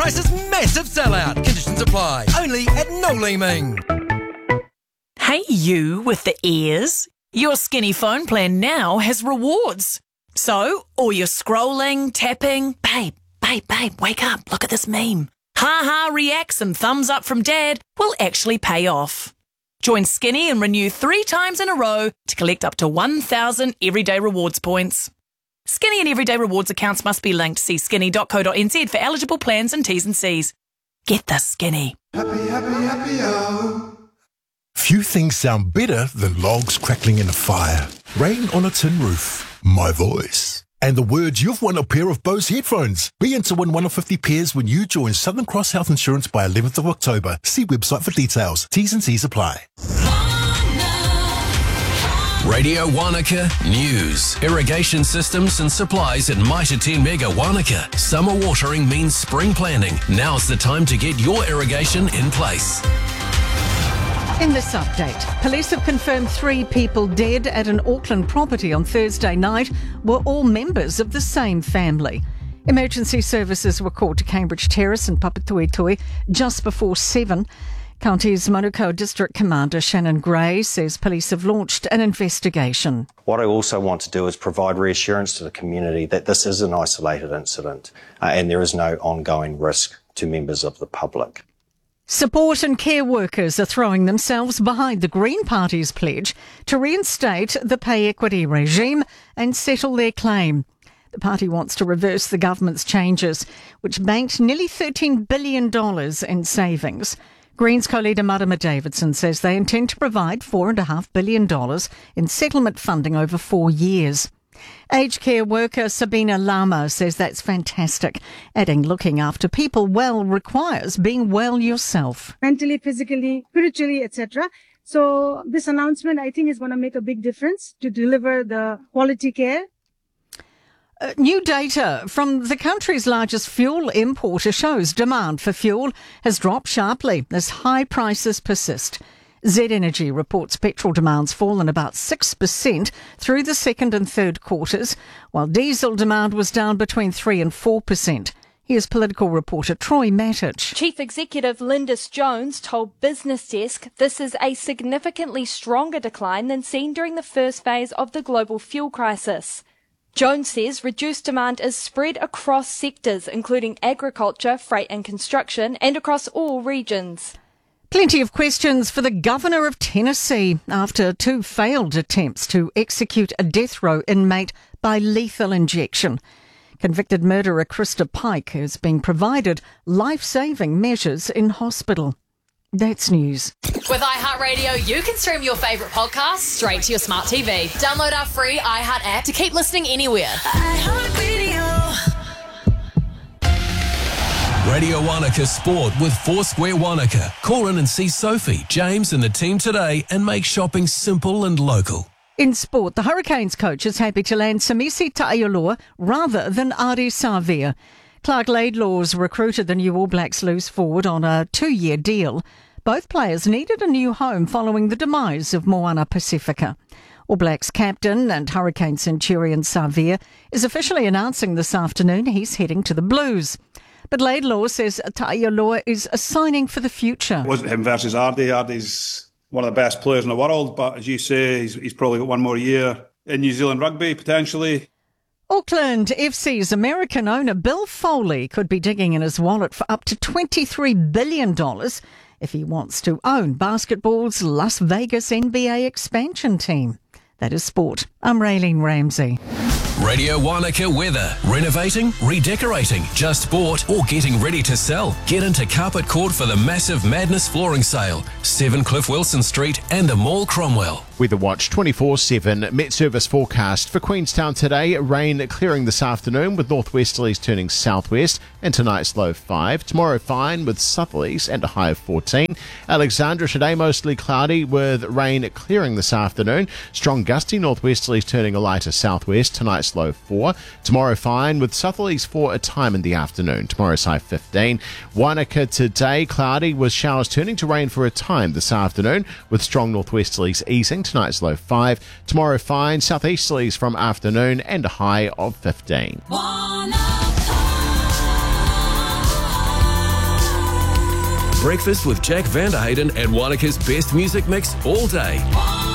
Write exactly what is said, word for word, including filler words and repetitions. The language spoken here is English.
Price's massive sellout. Conditions apply. Only at No Leeming. Hey you with the ears. Your Skinny phone plan now has rewards. So, all your scrolling, tapping, babe, babe, babe, wake up, look at this meme. Ha-ha reacts and thumbs up from dad will actually pay off. Join Skinny and renew three times in a row to collect up to one thousand Everyday Rewards points. Skinny and Everyday Rewards accounts must be linked. See skinny dot co dot n z for eligible plans and T's and C's. Get the Skinny. Happy, happy, happy, oh. Few things sound better than logs crackling in a fire, rain on a tin roof, my voice, and the words you've won a pair of Bose headphones. Be in to win one of fifty pairs when you join Southern Cross Health Insurance by eleventh of October. See website for details. T's and C's apply. Radio Wanaka News. Irrigation systems and supplies at Mitre ten Mega Wanaka. Summer watering means spring planning. Now's the time to get your irrigation in place. In this update, police have confirmed three people dead at an Auckland property on Thursday night were all members of the same family. Emergency services were called to Cambridge Terrace and Papatoetoe just before seven. County's Manukau District Commander Shannon Gray says police have launched an investigation. What I also want to do is provide reassurance to the community that this is an isolated incident uh, and there is no ongoing risk to members of the public. Support and care workers are throwing themselves behind the Green Party's pledge to reinstate the pay equity regime and settle their claim. The party wants to reverse the government's changes, which banked nearly thirteen billion dollars in savings. Greens co-leader Marama Davidson says they intend to provide four point five billion dollars in settlement funding over four years. Aged care worker Sabina Lama says that's fantastic, adding looking after people well requires being well yourself. Mentally, physically, spiritually, et cetera. So this announcement, I think, is going to make a big difference to deliver the quality care. Uh, new data from the country's largest fuel importer shows demand for fuel has dropped sharply as high prices persist. Z Energy reports petrol demand's fallen about six percent through the second and third quarters, while diesel demand was down between three and four percent. Here's political reporter Troy Matic. Chief Executive Lindis Jones told Business Desk this is a significantly stronger decline than seen during the first phase of the global fuel crisis. Jones says reduced demand is spread across sectors, including agriculture, freight and construction, and across all regions. Plenty of questions for the Governor of Tennessee after two failed attempts to execute a death row inmate by lethal injection. Convicted murderer Krista Pike has been provided life-saving measures in hospital. That's news. With iHeartRadio, you can stream your favourite podcasts straight to your smart T V. Download our free iHeart app to keep listening anywhere. iHeartRadio. Radio Wanaka Sport with Foursquare Wanaka. Call in and see Sophie, James and the team today and make shopping simple and local. In sport, the Hurricanes coach is happy to land Samisi Ta'ioloa rather than Ari Savia. Clark Laidlaw's recruited the new All Blacks loose forward on a two-year deal. Both players needed a new home following the demise of Moana Pacifica. All Blacks captain and Hurricane Centurion Savia is officially announcing this afternoon he's heading to the Blues. But Laidlaw says Ta'ioloa is a signing for the future. It wasn't him versus Ardy. Ardy's one of the best players in the world, but as you say, he's, he's probably got one more year in New Zealand rugby, potentially. Auckland F C's American owner Bill Foley could be digging in his wallet for up to twenty-three billion dollars if he wants to own basketball's Las Vegas N B A expansion team. That is sport. I'm Raylene Ramsey. Radio Wanaka weather. Renovating, redecorating, just bought or getting ready to sell. Get into Carpet Court for the massive Madness flooring sale. seven Cliff Wilson Street and the Mall Cromwell. Weather Watch twenty-four seven. Met Service forecast for Queenstown today. Rain clearing this afternoon with northwesterlies turning southwest and tonight's low five. Tomorrow fine with southerlies and a high of fourteen. Alexandra today mostly cloudy with rain clearing this afternoon. Strong gusty northwesterlies turning a lighter southwest. Tonight's low four. Tomorrow fine with southerlies for a time in the afternoon. Tomorrow's high fifteen. Wanaka today cloudy with showers turning to rain for a time this afternoon with strong northwesterlies easing. Tonight's low five. Tomorrow fine southeasterlies from afternoon and a high of fifteen. Wanaka. Breakfast with Jack Vanderhayden and Wanaka's best music mix all day.